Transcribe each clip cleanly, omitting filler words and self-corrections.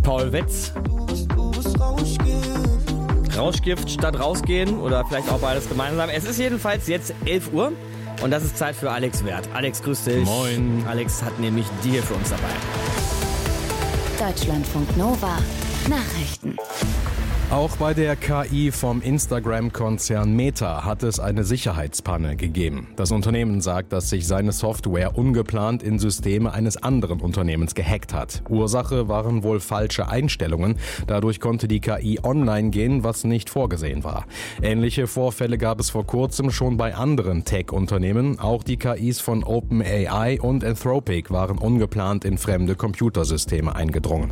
Paul Wetz. Rauschgift statt rausgehen oder vielleicht auch beides gemeinsam. Es ist jedenfalls jetzt 11 Uhr und das ist Zeit für Alex Wert. Alex, grüß dich. Moin. Alex hat nämlich die hier für uns dabei. Deutschlandfunk Nova Nachrichten. Auch bei der KI vom Instagram-Konzern Meta hat es eine Sicherheitspanne gegeben. Das Unternehmen sagt, dass sich seine Software ungeplant in Systeme eines anderen Unternehmens gehackt hat. Ursache waren wohl falsche Einstellungen. Dadurch konnte die KI online gehen, was nicht vorgesehen war. Ähnliche Vorfälle gab es vor kurzem schon bei anderen Tech-Unternehmen. Auch die KIs von OpenAI und Anthropic waren ungeplant in fremde Computersysteme eingedrungen.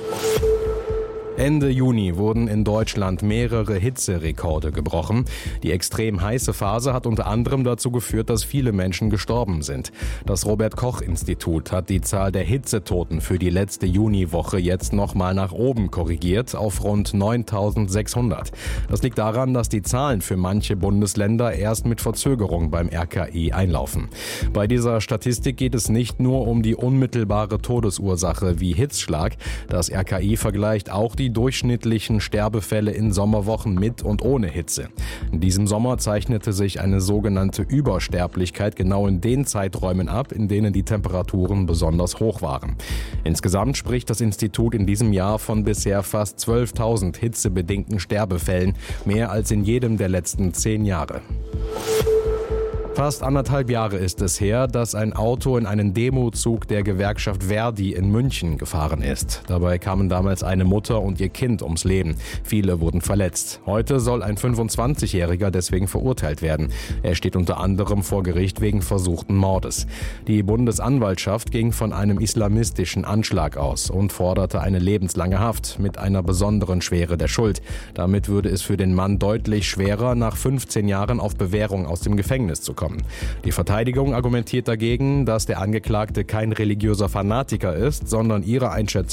Ende Juni wurden in Deutschland mehrere Hitzerekorde gebrochen. Die extrem heiße Phase hat unter anderem dazu geführt, dass viele Menschen gestorben sind. Das Robert-Koch-Institut hat die Zahl der Hitzetoten für die letzte Juniwoche jetzt nochmal nach oben korrigiert auf rund 9.600. Das liegt daran, dass die Zahlen für manche Bundesländer erst mit Verzögerung beim RKI einlaufen. Bei dieser Statistik geht es nicht nur um die unmittelbare Todesursache wie Hitzschlag. Das RKI vergleicht auch die durchschnittlichen Sterbefälle in Sommerwochen mit und ohne Hitze. In diesem Sommer zeichnete sich eine sogenannte Übersterblichkeit genau in den Zeiträumen ab, in denen die Temperaturen besonders hoch waren. Insgesamt spricht das Institut in diesem Jahr von bisher fast 12.000 hitzebedingten Sterbefällen, mehr als in jedem der letzten 10 Jahre. Fast 1,5 Jahre ist es her, dass ein Auto in einen Demozug der Gewerkschaft Verdi in München gefahren ist. Dabei kamen damals eine Mutter und ihr Kind ums Leben. Viele wurden verletzt. Heute soll ein 25-Jähriger deswegen verurteilt werden. Er steht unter anderem vor Gericht wegen versuchten Mordes. Die Bundesanwaltschaft ging von einem islamistischen Anschlag aus und forderte eine lebenslange Haft mit einer besonderen Schwere der Schuld. Damit würde es für den Mann deutlich schwerer, nach 15 Jahren auf Bewährung aus dem Gefängnis zu kommen. Die Verteidigung argumentiert dagegen, dass der Angeklagte kein religiöser Fanatiker ist, sondern ihrer Einschätzung